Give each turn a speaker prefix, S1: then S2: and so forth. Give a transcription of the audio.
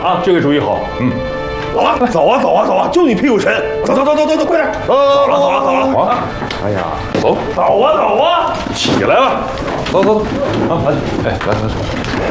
S1: 啊，这个主意好。
S2: 走啊，就你屁股沉，走，快点，走了。
S1: 好，哎呀，走
S2: 啊，
S1: 起来了，走，啊，来，